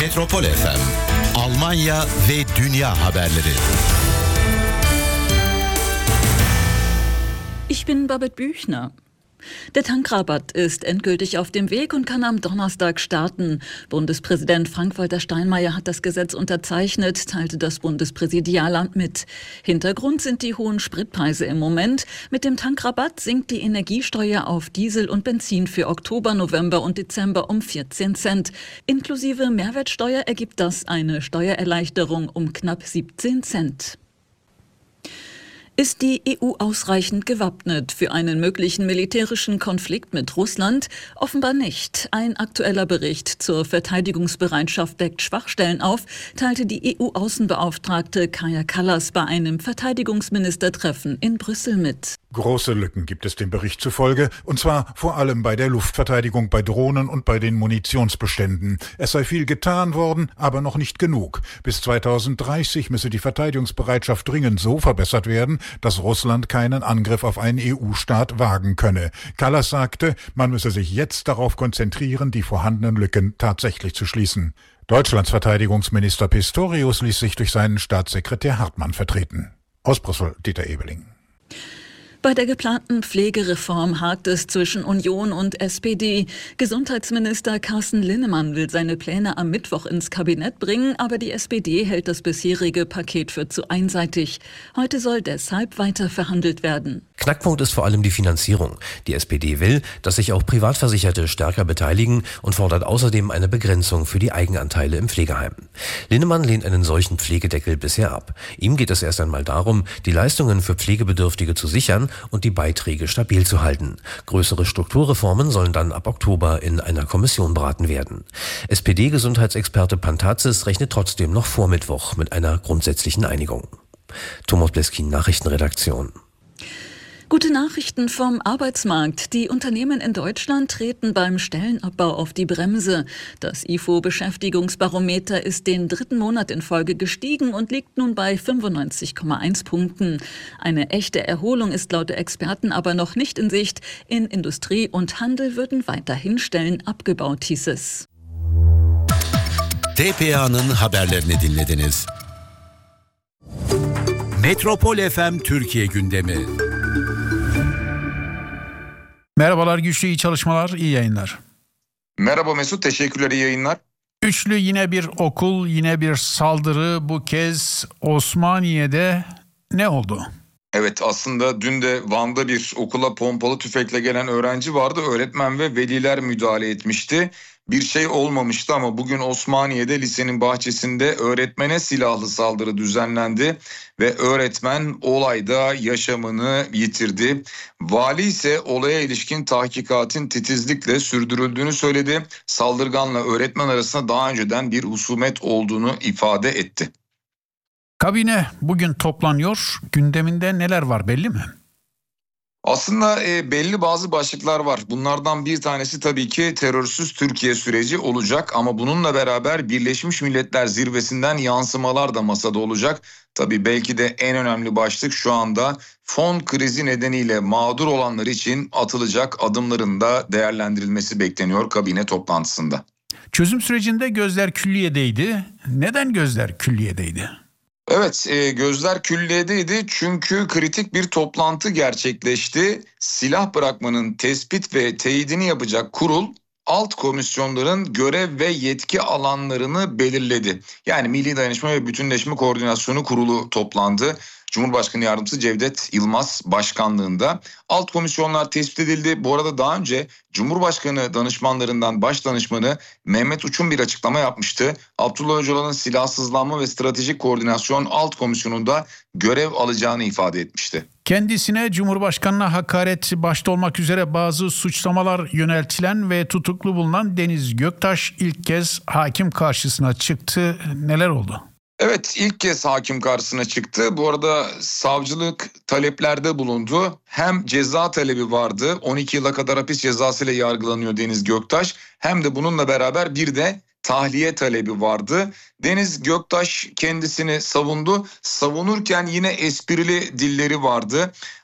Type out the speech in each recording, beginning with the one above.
Metropol FM, Almanya ve dünya haberleri. Ich bin Babette Büchner. Der Tankrabatt ist endgültig auf dem Weg und kann am Donnerstag starten. Bundespräsident Frank-Walter Steinmeier hat das Gesetz unterzeichnet, teilte das Bundespräsidialamt mit. Hintergrund sind die hohen Spritpreise im Moment. Mit dem Tankrabatt sinkt die Energiesteuer auf Diesel und Benzin für Oktober, November und Dezember um 14 Cent. Inklusive Mehrwertsteuer ergibt das eine Steuererleichterung um knapp 17 Cent. Ist die EU ausreichend gewappnet für einen möglichen militärischen Konflikt mit Russland? Offenbar nicht. Ein aktueller Bericht zur Verteidigungsbereitschaft deckt Schwachstellen auf, teilte die EU-Außenbeauftragte Kaja Kallas bei einem Verteidigungsministertreffen in Brüssel mit. Große Lücken gibt es dem Bericht zufolge, und zwar vor allem bei der Luftverteidigung, bei Drohnen und bei den Munitionsbeständen. Es sei viel getan worden, aber noch nicht genug. Bis 2030 müsse die Verteidigungsbereitschaft dringend so verbessert werden, dass Russland keinen Angriff auf einen EU-Staat wagen könne. Kallas sagte, man müsse sich jetzt darauf konzentrieren, die vorhandenen Lücken tatsächlich zu schließen. Deutschlands Verteidigungsminister Pistorius ließ sich durch seinen Staatssekretär Hartmann vertreten. Aus Brüssel, Dieter Ebeling. Bei der geplanten Pflegereform hakt es zwischen Union und SPD. Gesundheitsminister Carsten Linnemann will seine Pläne am Mittwoch ins Kabinett bringen, aber die SPD hält das bisherige Paket für zu einseitig. Heute soll deshalb weiter verhandelt werden. Knackpunkt ist vor allem die Finanzierung. Die SPD will, dass sich auch Privatversicherte stärker beteiligen und fordert außerdem eine Begrenzung für die Eigenanteile im Pflegeheim. Linnemann lehnt einen solchen Pflegedeckel bisher ab. Ihm geht es erst einmal darum, die Leistungen für Pflegebedürftige zu sichern und die Beiträge stabil zu halten. Größere Strukturreformen sollen dann ab Oktober in einer Kommission beraten werden. SPD-Gesundheitsexperte Pantazis rechnet trotzdem noch vor Mittwoch mit einer grundsätzlichen Einigung. Thomas Bleskin, Nachrichtenredaktion. Gute Nachrichten vom Arbeitsmarkt. Die Unternehmen in Deutschland treten beim Stellenabbau auf die Bremse. Das IFO-Beschäftigungsbarometer ist den 3. Monat in Folge gestiegen und liegt nun bei 95,1 Punkten. Eine echte Erholung ist laut der Experten aber noch nicht in Sicht. In Industrie und Handel würden weiterhin Stellen abgebaut, hieß es. TPA'nın haberlerini dinlediniz. Metropol FM Türkiye gündemi. Merhabalar Güçlü, iyi çalışmalar, iyi yayınlar. Merhaba Mesut, teşekkürler, iyi yayınlar. Üçlü yine bir okul, yine bir saldırı, bu kez Osmaniye'de ne oldu? Evet, aslında dün de Van'da bir okula pompalı tüfekle gelen öğrenci vardı. Öğretmen ve veliler müdahale etmişti. Bir şey olmamıştı ama bugün Osmaniye'de lisenin bahçesinde öğretmene silahlı saldırı düzenlendi ve öğretmen olayda yaşamını yitirdi. Vali ise olaya ilişkin tahkikatın titizlikle sürdürüldüğünü söyledi. Saldırganla öğretmen arasında daha önceden bir husumet olduğunu ifade etti. Kabine bugün toplanıyor. Gündeminde neler var belli mi? Aslında belli bazı başlıklar var. Bunlardan bir tanesi tabii ki terörsüz Türkiye süreci olacak ama bununla beraber Birleşmiş Milletler Zirvesi'nden yansımalar da masada olacak. Tabii belki de en önemli başlık şu anda fon krizi nedeniyle mağdur olanlar için atılacak adımların da değerlendirilmesi bekleniyor kabine toplantısında. Çözüm sürecinde gözler külliyedeydi. Neden gözler külliyedeydi? Evet, gözler külliyedeydi çünkü kritik bir toplantı gerçekleşti. Silah bırakmanın tespit ve teyidini yapacak kurul alt komisyonların görev ve yetki alanlarını belirledi. Yani Milli Dayanışma ve Bütünleşme Koordinasyonu Kurulu toplandı. Cumhurbaşkanı Yardımcısı Cevdet Yılmaz başkanlığında alt komisyonlar tespit edildi. Bu arada daha önce Cumhurbaşkanı danışmanlarından baş danışmanı Mehmet Uç'un bir açıklama yapmıştı. Abdullah Öcalan'ın silahsızlanma ve stratejik koordinasyon alt komisyonunda görev alacağını ifade etmişti. Kendisine Cumhurbaşkanı'na hakaret başta olmak üzere bazı suçlamalar yöneltilen ve tutuklu bulunan Deniz Göktaş ilk kez hakim karşısına çıktı. Neler oldu? Evet, ilk kez hakim karşısına çıktı. Bu arada savcılık taleplerde bulundu. Hem ceza talebi vardı. 12 yıla kadar hapis cezasıyla yargılanıyor Deniz Göktaş. Hem de bununla beraber bir de tahliye talebi vardı. Deniz Göktaş kendisini savundu. Savunurken yine esprili dilleri vardı.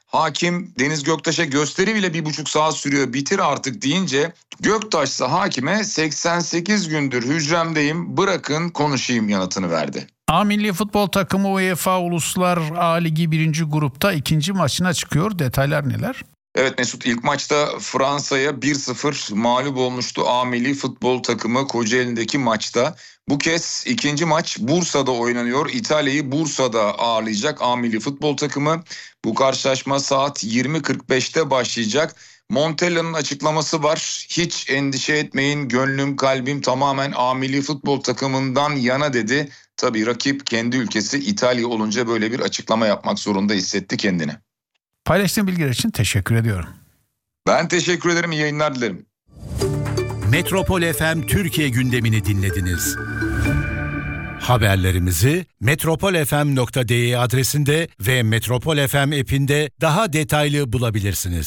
Hakim Deniz Göktaş'a gösteri bile 1,5 saat sürüyor, bitir artık deyince Göktaş ise hakime 88 gündür hücremdeyim, bırakın konuşayım yanıtını verdi. A milli futbol takımı UEFA Uluslar A Ligi 1. grupta 2. maçına çıkıyor. Detaylar neler? Evet Mesut, ilk maçta Fransa'ya 1-0 mağlup olmuştu A milli futbol takımı Kocaeli'ndeki maçta. Bu kez ikinci maç Bursa'da oynanıyor. İtalya'yı Bursa'da ağırlayacak A milli futbol takımı. Bu karşılaşma saat 20.45'te başlayacak. Montella'nın açıklaması var. Hiç endişe etmeyin, gönlüm kalbim tamamen A milli futbol takımından yana dedi. Tabii rakip kendi ülkesi İtalya olunca böyle bir açıklama yapmak zorunda hissetti kendini. Paylaştığın bilgiler için teşekkür ediyorum. Ben teşekkür ederim. İyi yayınlar dilerim. Metropol FM Türkiye gündemini dinlediniz. Haberlerimizi metropolfm.de adresinde ve Metropol FM app'inde daha detaylı bulabilirsiniz.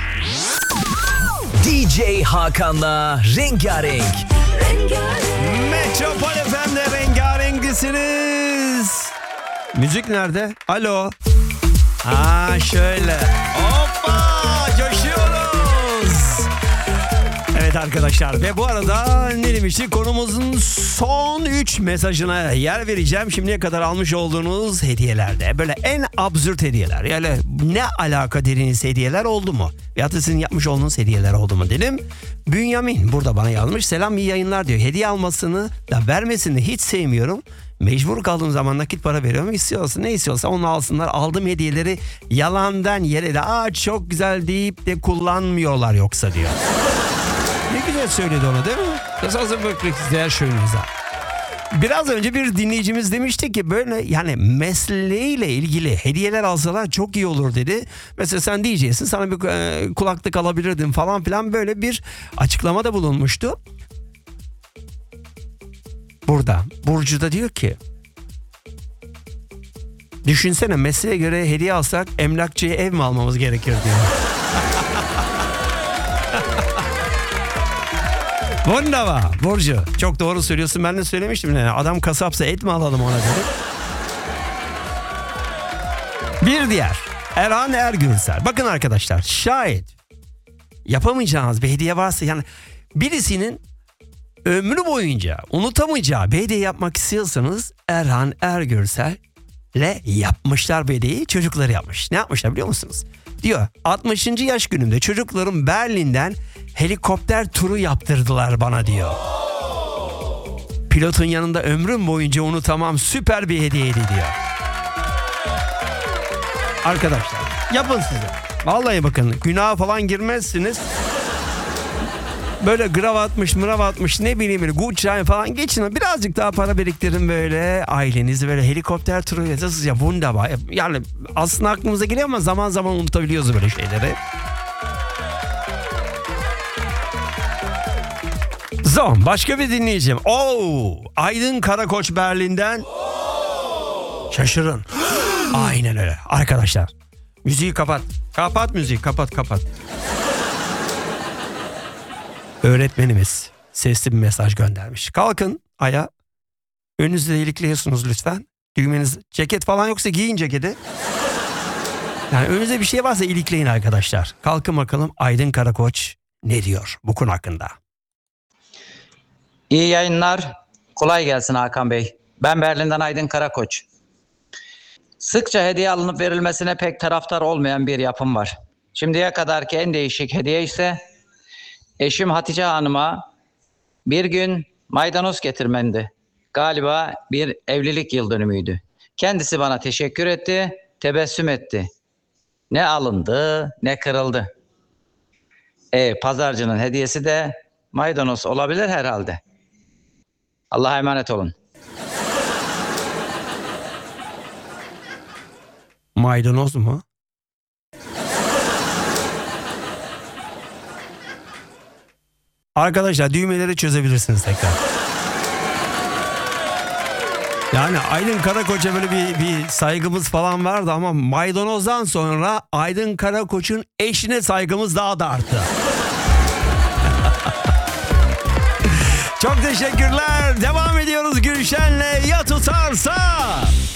DJ Hakan'la Rengarenk. Metropol FM'de rengarenksiniz. Müzik nerede? Alo. Şöyle. Hoppa, coşuyoruz. Evet arkadaşlar, ve bu arada ne demiştik? Konumuzun son 3 mesajına yer vereceğim. Şimdiye kadar almış olduğunuz hediyelerde böyle en absürt hediyeler, yani ne alaka dediğiniz hediyeler oldu mu? Ya da sizin yapmış olduğunuz hediyeler oldu mu dedim. Bünyamin burada bana yazmış. Selam, iyi yayınlar diyor. Hediye almasını da vermesini hiç sevmiyorum. Mecbur kaldığım zaman nakit para veriyorum. İstiyorsa ne istiyorsa onu alsınlar. Aldığım hediyeleri yalandan yere de çok güzel deyip de kullanmıyorlar yoksa diyor. Ne güzel söyledi onu, değil mi? Esasında bakmak isteyen şöylenize. Biraz önce bir dinleyicimiz demişti ki böyle, yani mesleğiyle ilgili hediyeler alsalar çok iyi olur dedi. Mesela sen DJ'sin, sana bir kulaklık alabilirdim falan filan, böyle bir açıklamada bulunmuştu. Burada Burcu da diyor ki, düşünsene mesleğe göre hediye alsak emlakçıya ev mi almamız gerekir diyor. Wunderbar Burcu, çok doğru söylüyorsun, ben de söylemiştim. Yani adam kasapsa et mi alalım ona dedi. Bir diğer Erhan Ergürsel. Bakın arkadaşlar, şayet yapamayacağınız bir hediye varsa, yani birisinin ömrü boyunca unutamayacağı bir hediye yapmak istiyorsanız, Erhan Ergürsel'le yapmışlar bir hediyeyi, çocukları yapmış. Ne yapmışlar biliyor musunuz? Diyor, 60. yaş günümde çocuklarım Berlin'den helikopter turu yaptırdılar bana diyor. Pilotun yanında ömrüm boyunca unutamam, süper bir hediyeydi diyor. Arkadaşlar yapın size. Vallahi bakın, günaha falan girmezsiniz. Böyle gravatmış ne bileyim, Gucci falan geçin, birazcık daha para biriktirin, böyle ailenizi böyle helikopter turu yapacağız ya, wunderbar. Yani aslında aklımıza geliyor ama zaman zaman unutabiliyoruz böyle şeyleri. Son başka bir dinleyicim. Aydın Karakoç Berlin'den. Şaşırın. Aynen öyle arkadaşlar. Müziği kapat. Kapat müziği, kapat. Öğretmenimiz sesli bir mesaj göndermiş. Kalkın ayağa. Önünüzü ilikliyorsunuz lütfen. Düğmeniz, ceket falan yoksa giyin ceketi. Yani önünüzde bir şey varsa ilikleyin arkadaşlar. Kalkın bakalım, Aydın Karakoç ne diyor bu konu hakkında? İyi yayınlar. Kolay gelsin Hakan Bey. Ben Berlin'den Aydın Karakoç. Sıkça hediye alınıp verilmesine pek taraftar olmayan bir yapım var. Şimdiye kadarki en değişik hediye ise eşim Hatice Hanım'a bir gün maydanoz getirmendi. Galiba bir evlilik yıl dönümüydü. Kendisi bana teşekkür etti, tebessüm etti. Ne alındı, ne kırıldı. Pazarcının hediyesi de maydanoz olabilir herhalde. Allah'a emanet olun. Maydanoz mu? Arkadaşlar düğmeleri çözebilirsiniz tekrar. Yani Aydın Karakoç'a böyle bir saygımız falan vardı ama maydanozdan sonra Aydın Karakoç'un eşine saygımız daha da arttı. Çok teşekkürler. Devam ediyoruz Gülşen'le Ya Tutarsa.